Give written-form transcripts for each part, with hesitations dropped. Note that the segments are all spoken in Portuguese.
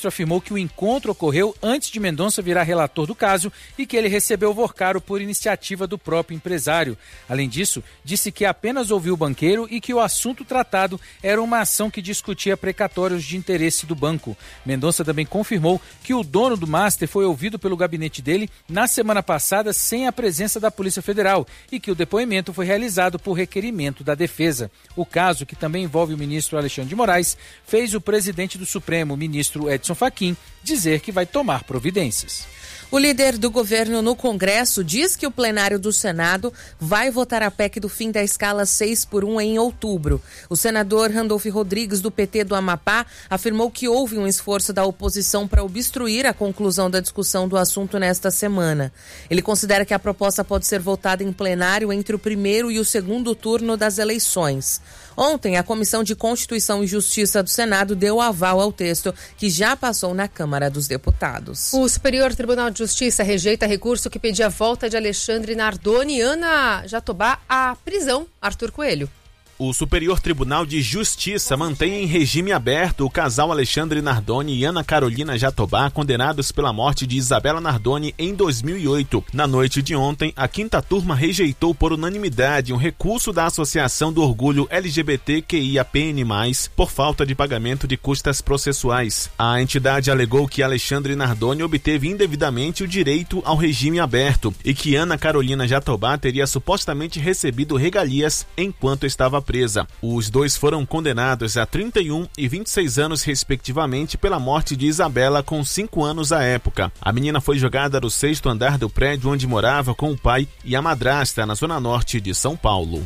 ministro afirmou que o encontro ocorreu antes de Mendonça virar relator do caso e que ele recebeu o Vorcaro por iniciativa do próprio empresário. Além disso, disse que apenas ouviu o banqueiro e que o assunto tratado era uma ação que discutia precatórios de interesse do banco. Mendonça também confirmou que o dono do Master foi ouvido pelo gabinete dele na semana passada sem a presença da Polícia Federal e que o depoimento foi realizado por requerimento da defesa. O caso, que também envolve o ministro Alexandre de Moraes, fez o presidente do Supremo, o ministro Edson Fachin, dizer que vai tomar providências. O líder do governo no Congresso diz que o plenário do Senado vai votar a PEC do fim da escala 6x1 em outubro. O senador Randolfo Rodrigues, do PT do Amapá, afirmou que houve um esforço da oposição para obstruir a conclusão da discussão do assunto nesta semana. Ele considera que a proposta pode ser votada em plenário entre o primeiro e o segundo turno das eleições. Ontem, a Comissão de Constituição e Justiça do Senado deu aval ao texto, que já passou na Câmara dos Deputados. O Superior Tribunal de Justiça rejeita recurso que pedia a volta de Alexandre Nardoni e Ana Jatobá à prisão. Arthur Coelho. O Superior Tribunal de Justiça mantém em regime aberto o casal Alexandre Nardoni e Ana Carolina Jatobá, condenados pela morte de Isabela Nardoni em 2008. Na noite de ontem, a quinta turma rejeitou por unanimidade um recurso da Associação do Orgulho LGBTQIAPN+, por falta de pagamento de custas processuais. A entidade alegou que Alexandre Nardoni obteve indevidamente o direito ao regime aberto e que Ana Carolina Jatobá teria supostamente recebido regalias enquanto estava presa. Os dois foram condenados a 31 e 26 anos, respectivamente, pela morte de Isabela, com 5 anos à época. A menina foi jogada do 6º andar do prédio onde morava com o pai e a madrasta, na zona norte de São Paulo.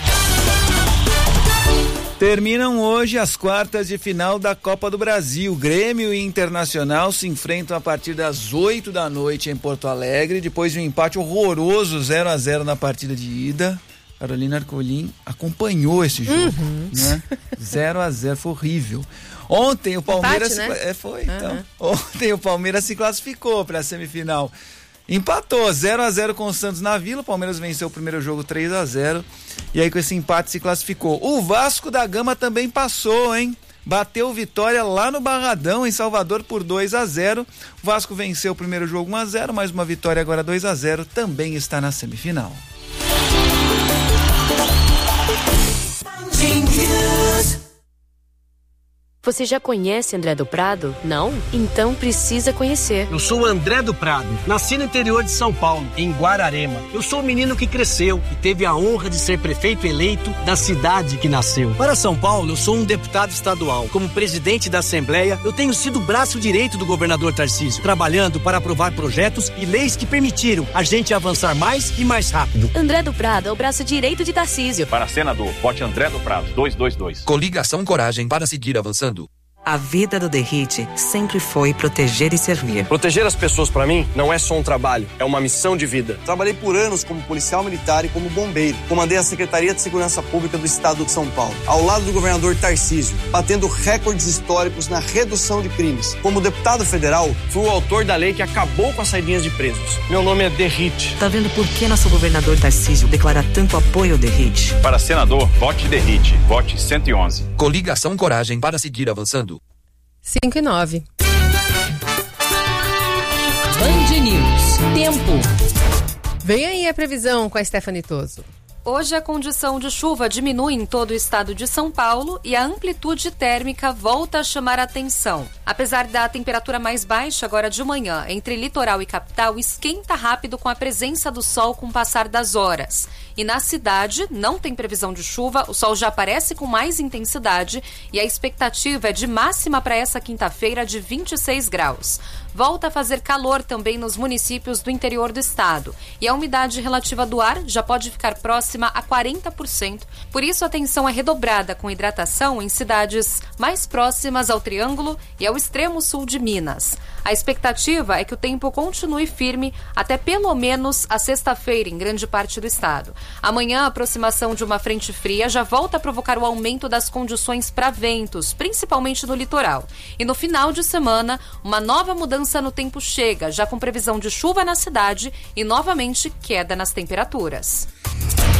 Terminam hoje as quartas de final da Copa do Brasil. Grêmio e Internacional se enfrentam a partir das 8 da noite em Porto Alegre, depois de um empate horroroso 0-0 na partida de ida. Carolina Arcolim acompanhou esse jogo, né? 0-0, foi horrível. Ontem o Palmeiras... Empate, né? Então. Ontem o Palmeiras se classificou para a semifinal. Empatou 0-0 com o Santos na Vila. O Palmeiras venceu o primeiro jogo 3-0. E aí com esse empate se classificou. O Vasco da Gama também passou, hein? Bateu Vitória lá no Barradão, em Salvador, por 2-0. O Vasco venceu o primeiro jogo 1-0, mais uma vitória agora 2-0. Também está na semifinal. Você já conhece André do Prado? Não? Então precisa conhecer. Eu sou o André do Prado, nasci no interior de São Paulo, em Guararema. Eu sou o menino que cresceu e teve a honra de ser prefeito eleito da cidade que nasceu. Para São Paulo, eu sou um deputado estadual. Como presidente da Assembleia, eu tenho sido o braço direito do governador Tarcísio, trabalhando para aprovar projetos e leis que permitiram a gente avançar mais e mais rápido. André do Prado é o braço direito de Tarcísio. Para senador, vote André do Prado, 222. Coligação Coragem para seguir avançando. A vida do DERRIT sempre foi proteger e servir. Proteger as pessoas, para mim, não é só um trabalho, é uma missão de vida. Trabalhei por anos como policial militar e como bombeiro. Comandei a Secretaria de Segurança Pública do Estado de São Paulo, ao lado do governador Tarcísio, batendo recordes históricos na redução de crimes. Como deputado federal, fui o autor da lei que acabou com as saidinhas de presos. Meu nome é DERRIT. Tá vendo por que nosso governador Tarcísio declara tanto apoio ao DERRIT? Para senador, vote DERRIT, vote 111. Coligação Coragem para seguir avançando. 5:09. Band News. Tempo. Vem aí a previsão com a Stephanie Toso. Hoje a condição de chuva diminui em todo o estado de São Paulo e a amplitude térmica volta a chamar a atenção. Apesar da temperatura mais baixa agora de manhã, entre litoral e capital, esquenta rápido com a presença do sol com o passar das horas. E na cidade não tem previsão de chuva, o sol já aparece com mais intensidade e a expectativa é de máxima para essa quinta-feira de 26 graus. Volta a fazer calor também nos municípios do interior do estado. E a umidade relativa do ar já pode ficar próxima a 40%. Por isso, a atenção é redobrada com hidratação em cidades mais próximas ao Triângulo e ao extremo sul de Minas. A expectativa é que o tempo continue firme até pelo menos a sexta-feira em grande parte do estado. Amanhã, a aproximação de uma frente fria já volta a provocar o aumento das condições para ventos, principalmente no litoral. E no final de semana, uma nova mudança no tempo chega, já com previsão de chuva na cidade e novamente queda nas temperaturas.